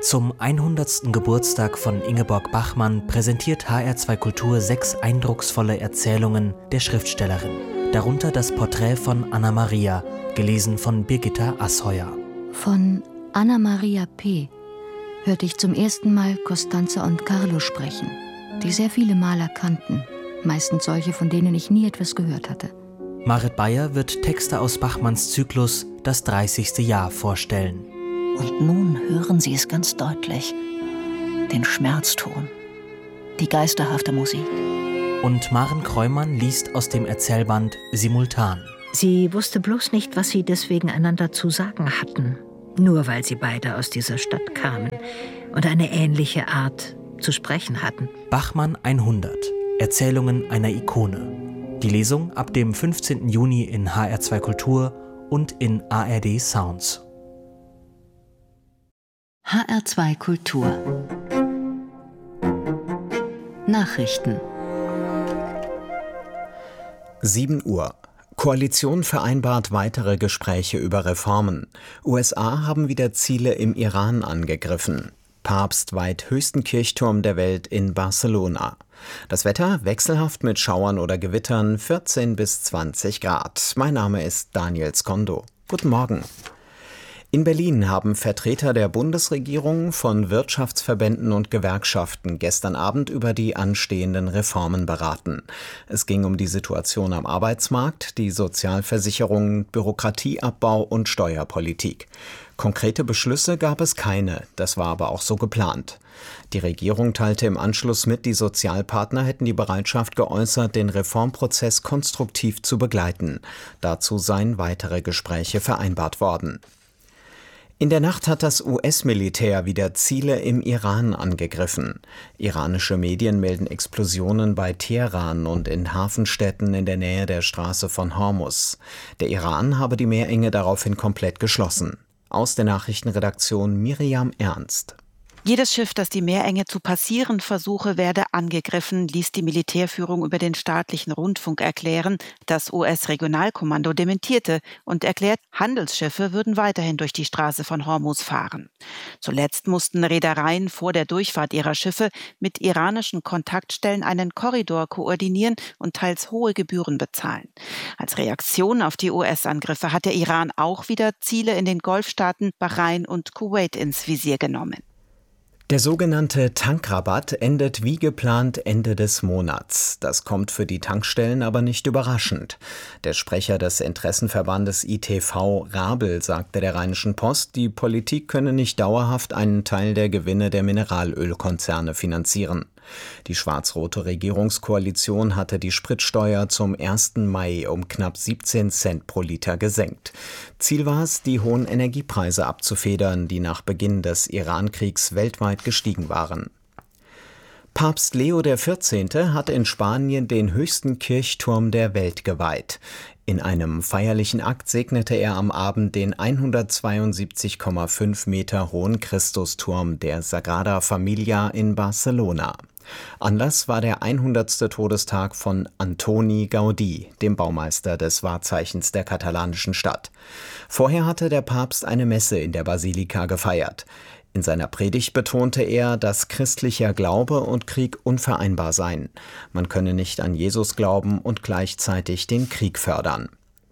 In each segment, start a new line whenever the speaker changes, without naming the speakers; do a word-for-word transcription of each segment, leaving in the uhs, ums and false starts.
Zum hundertsten Geburtstag von Ingeborg Bachmann präsentiert H R zwei Kultur sechs eindrucksvolle Erzählungen der Schriftstellerin. Darunter das Porträt von Anna Maria, gelesen von Birgitta Asheuer.
Von Anna Maria P. hörte ich zum ersten Mal Costanza und Carlo sprechen, die sehr viele Maler kannten, meistens solche, von denen ich nie etwas gehört hatte.
Marit Beyer wird Texte aus Bachmanns Zyklus Das dreißigste Jahr vorstellen.
Und nun hören Sie es ganz deutlich, den Schmerzton, die geisterhafte Musik.
Und Maren Kreumann liest aus dem Erzählband Simultan.
Sie wusste bloß nicht, was sie deswegen einander zu sagen hatten, nur weil sie beide aus dieser Stadt kamen und eine ähnliche Art zu sprechen hatten.
Bachmann hundert. Erzählungen einer Ikone. Die Lesung ab dem fünfzehnten Juni in H R zwei Kultur und in A R D Sounds.
H R zwei Kultur Nachrichten.
sieben Uhr. Koalition vereinbart weitere Gespräche über Reformen. U S A haben wieder Ziele im Iran angegriffen. Papst weiht höchsten Kirchturm der Welt in Barcelona. Das Wetter wechselhaft mit Schauern oder Gewittern, vierzehn bis zwanzig Grad. Mein Name ist Daniel Skondo. Guten Morgen. In Berlin haben Vertreter der Bundesregierung von Wirtschaftsverbänden und Gewerkschaften gestern Abend über die anstehenden Reformen beraten. Es ging um die Situation am Arbeitsmarkt, die Sozialversicherungen, Bürokratieabbau und Steuerpolitik. Konkrete Beschlüsse gab es keine, das war aber auch so geplant. Die Regierung teilte im Anschluss mit, die Sozialpartner hätten die Bereitschaft geäußert, den Reformprozess konstruktiv zu begleiten. Dazu seien weitere Gespräche vereinbart worden. In der Nacht hat das U S-Militär wieder Ziele im Iran angegriffen. Iranische Medien melden Explosionen bei Teheran und in Hafenstädten in der Nähe der Straße von Hormuz. Der Iran habe die Meerenge daraufhin komplett geschlossen. Aus der Nachrichtenredaktion Miriam Ernst.
Jedes Schiff, das die Meerenge zu passieren versuche, werde angegriffen, ließ die Militärführung über den staatlichen Rundfunk erklären. Das U S-Regionalkommando dementierte und erklärt, Handelsschiffe würden weiterhin durch die Straße von Hormuz fahren. Zuletzt mussten Reedereien vor der Durchfahrt ihrer Schiffe mit iranischen Kontaktstellen einen Korridor koordinieren und teils hohe Gebühren bezahlen. Als Reaktion auf die U S-Angriffe hat der Iran auch wieder Ziele in den Golfstaaten Bahrain und Kuwait ins Visier genommen.
Der sogenannte Tankrabatt endet wie geplant Ende des Monats. Das kommt für die Tankstellen aber nicht überraschend. Der Sprecher des Interessenverbandes I T V, Rabel, sagte der Rheinischen Post, die Politik könne nicht dauerhaft einen Teil der Gewinne der Mineralölkonzerne finanzieren. Die schwarz-rote Regierungskoalition hatte die Spritsteuer zum ersten Mai um knapp siebzehn Cent pro Liter gesenkt. Ziel war es, die hohen Energiepreise abzufedern, die nach Beginn des Iran-Kriegs weltweit gestiegen waren. Papst Leo der vierzehnte hat in Spanien den höchsten Kirchturm der Welt geweiht. In einem feierlichen Akt segnete er am Abend den hundertzweiundsiebzig Komma fünf Meter hohen Christusturm der Sagrada Familia in Barcelona. Anlass war der hundertste Todestag von Antoni Gaudí, dem Baumeister des Wahrzeichens der katalanischen Stadt. Vorher hatte der Papst eine Messe in der Basilika gefeiert. In seiner Predigt betonte er, dass christlicher Glaube und Krieg unvereinbar seien. Man könne nicht an Jesus glauben und gleichzeitig den Krieg fördern.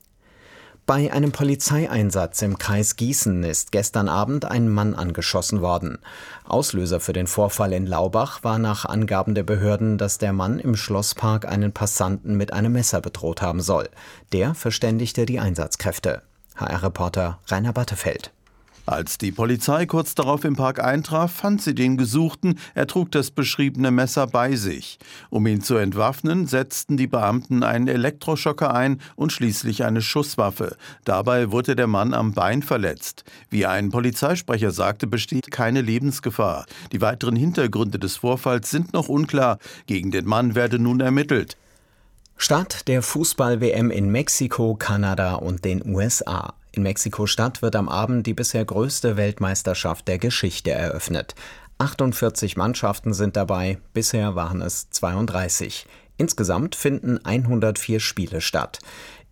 Bei einem Polizeieinsatz im Kreis Gießen ist gestern Abend ein Mann angeschossen worden. Auslöser für den Vorfall in Laubach war nach Angaben der Behörden, dass der Mann im Schlosspark einen Passanten mit einem Messer bedroht haben soll. Der verständigte die Einsatzkräfte. H R-Reporter Rainer Battefeld.
Als die Polizei kurz darauf im Park eintraf, fand sie den Gesuchten. Er trug das beschriebene Messer bei sich. Um ihn zu entwaffnen, setzten die Beamten einen Elektroschocker ein und schließlich eine Schusswaffe. Dabei wurde der Mann am Bein verletzt. Wie ein Polizeisprecher sagte, besteht keine Lebensgefahr. Die weiteren Hintergründe des Vorfalls sind noch unklar. Gegen den Mann werde nun ermittelt.
Start der Fußball-W M in Mexiko, Kanada und den U S A. In Mexiko-Stadt wird am Abend die bisher größte Weltmeisterschaft der Geschichte eröffnet. achtundvierzig Mannschaften sind dabei, bisher waren es zweiunddreißig. Insgesamt finden hundertvier Spiele statt.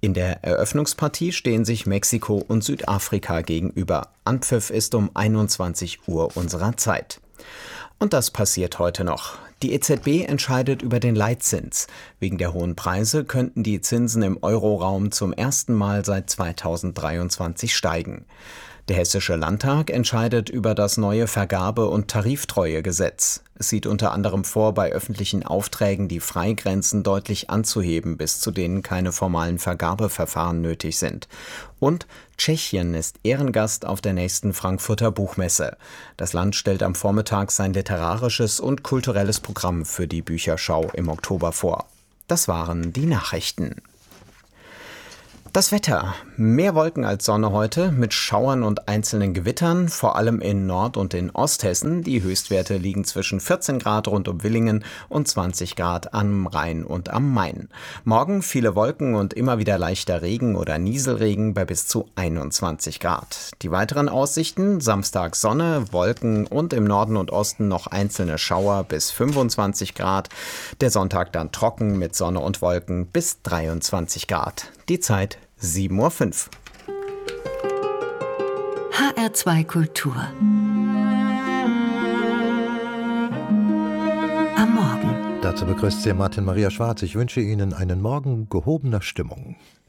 In der Eröffnungspartie stehen sich Mexiko und Südafrika gegenüber. Anpfiff ist um einundzwanzig Uhr unserer Zeit. Und das passiert heute noch. Die E Z B entscheidet über den Leitzins. Wegen der hohen Preise könnten die Zinsen im Euroraum zum ersten Mal seit zweitausenddreiundzwanzig steigen. Der Hessische Landtag entscheidet über das neue Vergabe- und Tariftreuegesetz. Es sieht unter anderem vor, bei öffentlichen Aufträgen die Freigrenzen deutlich anzuheben, bis zu denen keine formalen Vergabeverfahren nötig sind. Und Tschechien ist Ehrengast auf der nächsten Frankfurter Buchmesse. Das Land stellt am Vormittag sein literarisches und kulturelles Programm für die Bücherschau im Oktober vor. Das waren die Nachrichten. Das Wetter. Mehr Wolken als Sonne heute, mit Schauern und einzelnen Gewittern, vor allem in Nord- und in Osthessen. Die Höchstwerte liegen zwischen vierzehn Grad rund um Villingen und zwanzig Grad am Rhein und am Main. Morgen viele Wolken und immer wieder leichter Regen oder Nieselregen bei bis zu einundzwanzig Grad. Die weiteren Aussichten: Samstag Sonne, Wolken und im Norden und Osten noch einzelne Schauer bis fünfundzwanzig Grad. Der Sonntag dann trocken mit Sonne und Wolken bis dreiundzwanzig Grad. Die Zeit sieben Uhr fünf.
H R zwei Kultur. Am Morgen.
Dazu begrüßt Sie Martin Maria Schwarz. Ich wünsche Ihnen einen Morgen gehobener Stimmung.